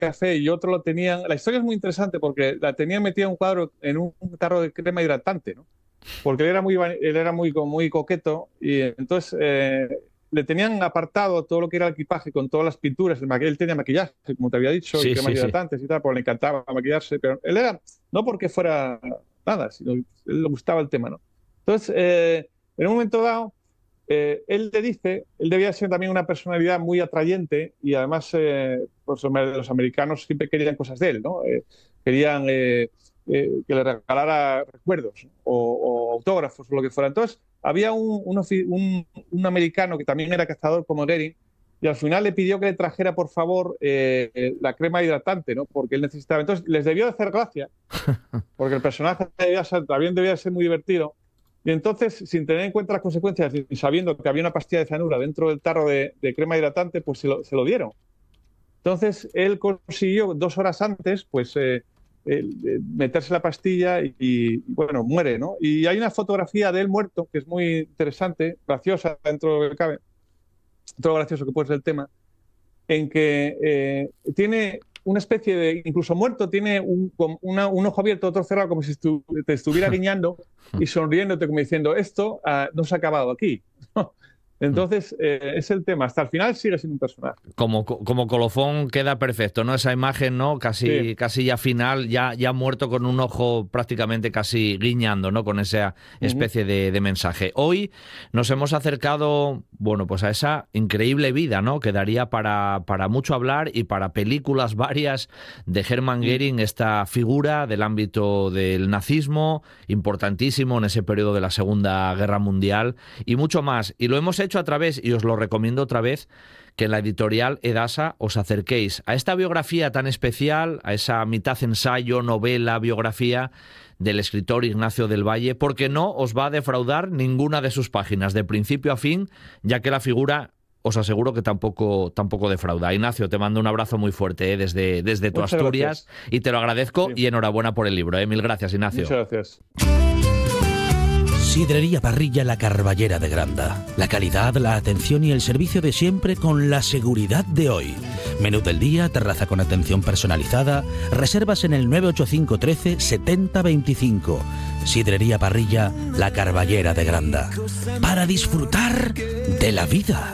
café y otro lo tenían... La historia es muy interesante porque la tenían metida en un cuadro, en un tarro de crema hidratante, ¿no? Porque él era muy coqueto y entonces le tenían apartado todo lo que era el equipaje con todas las pinturas. Él tenía maquillaje, como te había dicho, y cremas hidratantes y tal, porque le encantaba maquillarse, pero él era, no porque fuera nada, sino él le gustaba el tema, ¿no? Entonces, en un momento dado, él debía ser también una personalidad muy atrayente y además pues los americanos siempre querían cosas de él, ¿no? Querían que le regalara recuerdos, ¿no? o autógrafos o lo que fuera. Entonces había un americano que también era cazador como Goering y al final le pidió que le trajera por favor la crema hidratante, ¿no? Porque él necesitaba. Entonces les debió de hacer gracia porque el personaje también debía ser muy divertido. Y entonces, sin tener en cuenta las consecuencias y sabiendo que había una pastilla de cianuro dentro del tarro de crema hidratante, pues se lo dieron. Entonces, él consiguió 2 horas antes, pues, meterse la pastilla y, bueno, muere, ¿no? Y hay una fotografía de él muerto, que es muy interesante, graciosa dentro de lo que cabe, todo lo gracioso que puede ser el tema, en que tiene una especie de, incluso muerto, tiene un ojo abierto, otro cerrado, como si te estuviera guiñando y sonriéndote como diciendo, esto no se ha acabado aquí. Entonces, es el tema. Hasta el final sigue siendo un personaje. Como colofón queda perfecto, ¿no? Esa imagen, ¿no? Casi ya final, ya muerto con un ojo prácticamente casi guiñando, ¿no? Con esa especie de mensaje. Hoy nos hemos acercado, bueno, pues a esa increíble vida, ¿no? Que daría para mucho hablar y para películas varias de Hermann Göring, esta figura del ámbito del nazismo, importantísimo en ese periodo de la Segunda Guerra Mundial y mucho más. Y lo hemos hecho a través, y os lo recomiendo otra vez, que en la editorial Edasa os acerquéis a esta biografía tan especial, a esa mitad ensayo, novela, biografía del escritor Ignacio del Valle, porque no os va a defraudar ninguna de sus páginas, de principio a fin, ya que la figura, os aseguro que tampoco defrauda. Ignacio, te mando un abrazo muy fuerte desde tu Asturias, y te lo agradezco, y enhorabuena por el libro. Mil gracias, Ignacio. Muchas gracias. Sidrería Parrilla La Carballera de Granda. La calidad, la atención y el servicio de siempre con la seguridad de hoy. Menú del día, terraza con atención personalizada. Reservas en el 985 13 70 25. Sidrería Parrilla La Carballera de Granda. Para disfrutar de la vida.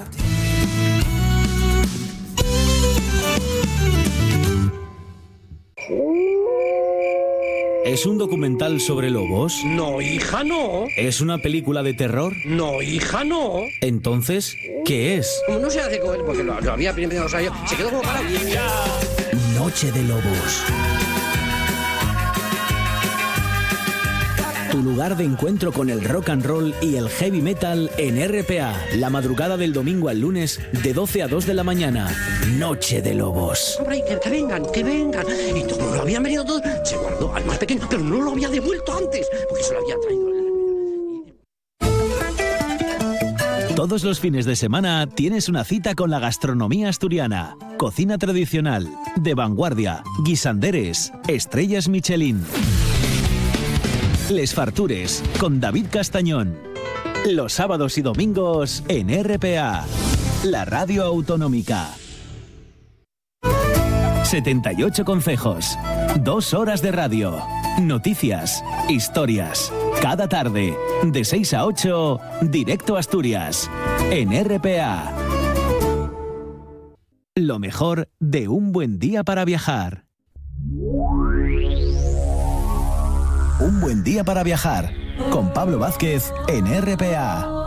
¿Es un documental sobre lobos? No, hija, no. ¿Es una película de terror? No, hija, no. Entonces, ¿qué es? Como no se hace con él, porque lo había primero, o sea, yo, se quedó como para... Noche de Lobos. Tu lugar de encuentro con el rock and roll y el heavy metal en RPA. La madrugada del domingo al lunes, de 12 a 2 de la mañana. Noche de Lobos. Hombre, que vengan. Y como lo habían venido todos, se guardó al más pequeño, pero no lo había devuelto antes, porque se lo había traído. Todos los fines de semana tienes una cita con la gastronomía asturiana. Cocina tradicional, de vanguardia, guisanderes, estrellas Michelin. Les Fartures, con David Castañón. Los sábados y domingos en RPA, la radio autonómica. 78 concejos, 2 horas de radio, noticias, historias. Cada tarde, de 6 a 8, directo a Asturias, en RPA. Lo mejor de un buen día para viajar. Un buen día para viajar, con Pablo Vázquez en RPA.